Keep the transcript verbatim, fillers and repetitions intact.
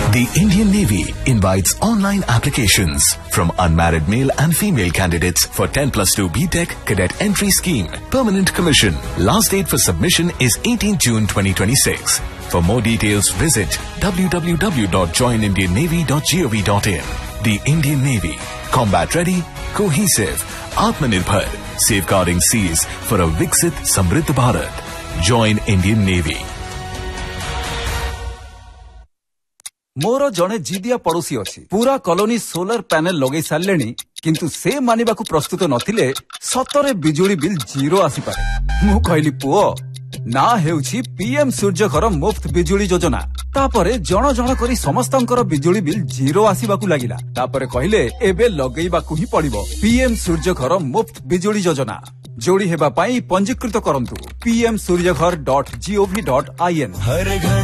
The Indian Navy invites online applications from unmarried male and female candidates for ten plus two B Tech Cadet Entry Scheme. Permanent commission. Last date for submission is eighteenth June twenty twenty-six. For more details, visit w w w dot join indian navy dot gov dot in. The Indian Navy. Combat ready, cohesive, Atmanirbhar, safeguarding seas for a Viksit Samriddh Bharat. Join Indian Navy. मोर जड़े जिदिया पड़ोसी अच्छी पूरा colony solar panel लगे सारे किंतु से मानिबा को प्रस्तुत नथिले सतरे बिजुली बिल जीरो आसी पारे। मु कहली पुओ ना हेउछि पीएम सूर्य घर मुफ्त बिजुली योजना। तापरे जण जण करी समस्तंकर बिजुली बिल जीरो आसीबाकू लागिला। तापरे कहले एबे लगेइबाकू ही पड़िबो पीएम सूर्य घर मुफ्त बिजुली योजना। जोड़ी हेबा पाई पंजीकृत करंतु पी एम सूर्य घर dot G O V dot I N.